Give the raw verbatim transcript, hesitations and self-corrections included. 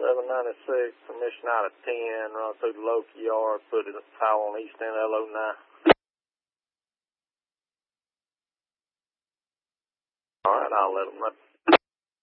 seven ninety-six, permission out of ten, run through the local yard, put it foul on east end L O nine. All right, I'll let them know.